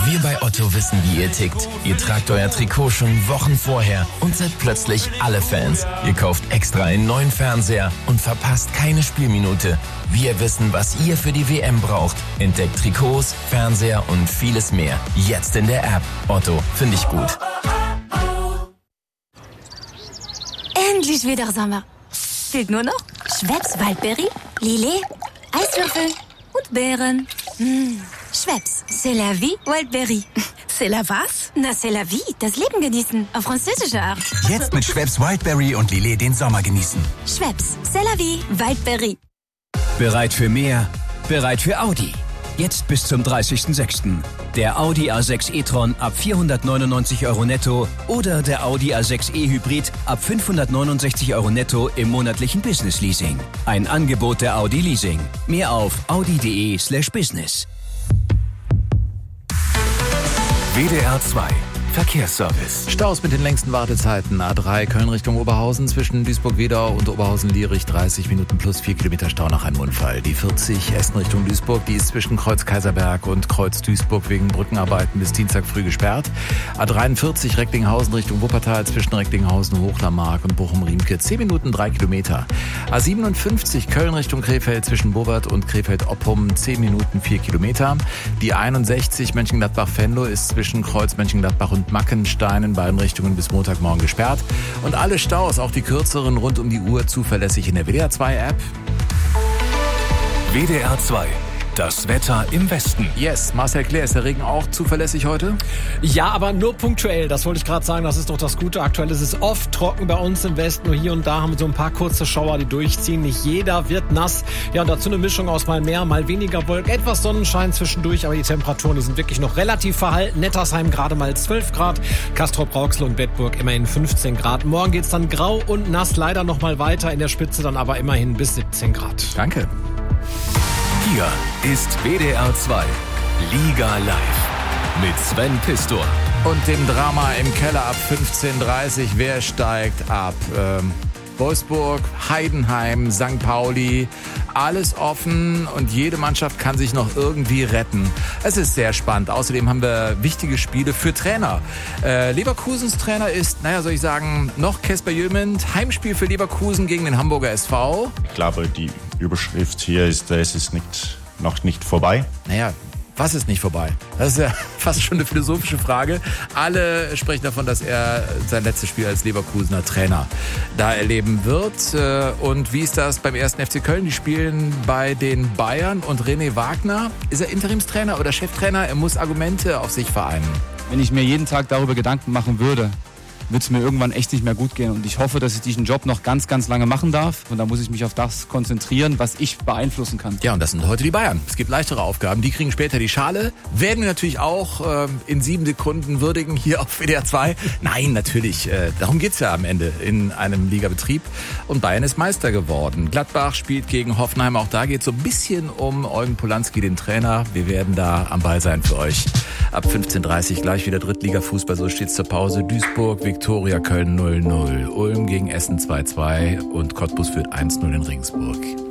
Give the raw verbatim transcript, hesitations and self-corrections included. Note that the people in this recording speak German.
Wir bei Otto wissen, wie ihr tickt. Ihr tragt euer Trikot schon Wochen vorher und seid plötzlich alle Fans. Ihr kauft extra einen neuen Fernseher und verpasst keine Spielminute. Wir wissen, was ihr für die W M braucht. Entdeckt Trikots, Fernseher und vieles mehr. Jetzt in der App. Otto, finde ich gut. Endlich wieder Sommer. Fehlt nur noch Schweppes Waldbeere, Lillet, Eiswürfel und Beeren. Mmh. Schweppes, c'est la vie, Wildberry. C'est la was? Na, c'est la vie, das Leben genießen, auf französische Art. Jetzt mit Schweppes Wildberry und Lillet den Sommer genießen. Schweppes, c'est la vie, Wildberry. Bereit für mehr? Bereit für Audi. Jetzt bis zum dreißigsten sechsten Der Audi A sechs e-tron ab vierhundertneunundneunzig Euro netto oder der Audi A sechs e-Hybrid ab fünfhundertneunundsechzig Euro netto im monatlichen Business-Leasing. Ein Angebot der Audi Leasing. Mehr auf audi.de slash business. W D R zwei Verkehrsservice. Staus mit den längsten Wartezeiten. A drei Köln Richtung Oberhausen zwischen Duisburg-Wedau und Oberhausen-Lierich dreißig Minuten plus vier Kilometer Stau nach einem Unfall. Die vierzig Essen Richtung Duisburg, die ist zwischen Kreuz Kaiserberg und Kreuz Duisburg wegen Brückenarbeiten bis Dienstag früh gesperrt. A dreiundvierzig Recklinghausen Richtung Wuppertal zwischen Recklinghausen, Hochlermark und Bochum-Riemke zehn Minuten drei Kilometer. A siebenundfünfzig Köln Richtung Krefeld zwischen Bobert und Krefeld-Oppum zehn Minuten vier Kilometer. Die einundsechzig Mönchengladbach-Venlo ist zwischen Kreuz Mönchengladbach und Mackenstein in beiden Richtungen bis Montagmorgen gesperrt. Und alle Staus, auch die kürzeren, rund um die Uhr zuverlässig in der W D R zwei App. W D R zwei. Das Wetter im Westen. Yes, Marcel Claire, ist der Regen auch zuverlässig heute? Ja, aber nur punktuell. Das wollte ich gerade sagen. Das ist doch das Gute. Aktuell ist es oft trocken bei uns im Westen. Nur hier und da haben wir so ein paar kurze Schauer, die durchziehen. Nicht jeder wird nass. Ja, und dazu eine Mischung aus mal mehr, mal weniger Wolken. Etwas Sonnenschein zwischendurch, aber die Temperaturen, die sind wirklich noch relativ verhalten. Nettersheim gerade mal zwölf Grad. Castrop-Rauxel und Bedburg immerhin fünfzehn Grad. Morgen geht's dann grau und nass. Leider noch mal weiter. In der Spitze dann aber immerhin bis siebzehn Grad. Danke. Hier ist W D R zwei Liga Live mit Sven Pistor. Und dem Drama im Keller ab fünfzehn Uhr dreißig. Wer steigt ab? Ähm, Wolfsburg, Heidenheim, Sankt Pauli. Alles offen und jede Mannschaft kann sich noch irgendwie retten. Es ist sehr spannend. Außerdem haben wir wichtige Spiele für Trainer. Äh, Leverkusens Trainer ist, naja, soll ich sagen, noch Kesper Jömend. Heimspiel für Leverkusen gegen den Hamburger S V. Ich glaube, die Überschrift hier ist, es ist nicht, noch nicht vorbei. Naja, was ist nicht vorbei? Das ist ja fast schon eine philosophische Frage. Alle sprechen davon, dass er sein letztes Spiel als Leverkusener Trainer da erleben wird. Und wie ist das beim ersten F C Köln? Die spielen bei den Bayern und René Wagner. Ist er Interimstrainer oder Cheftrainer? Er muss Argumente auf sich vereinen. Wenn ich mir jeden Tag darüber Gedanken machen würde, wird es mir irgendwann echt nicht mehr gut gehen. Und ich hoffe, dass ich diesen Job noch ganz, ganz lange machen darf. Und da muss ich mich auf das konzentrieren, was ich beeinflussen kann. Ja, und das sind heute die Bayern. Es gibt leichtere Aufgaben. Die kriegen später die Schale. Werden wir natürlich auch äh, in sieben Sekunden würdigen hier auf W D R zwei. Nein, natürlich. Äh, darum geht's ja am Ende in einem Ligabetrieb. Und Bayern ist Meister geworden. Gladbach spielt gegen Hoffenheim. Auch da geht es so ein bisschen um Eugen Polanski, den Trainer. Wir werden da am Ball sein für euch. Ab fünfzehn Uhr dreißig gleich wieder Drittliga-Fußball. So steht's zur Pause. Duisburg, Viktoria Köln null null. Ulm gegen Essen zwei zwei und Cottbus führt eins null in Regensburg.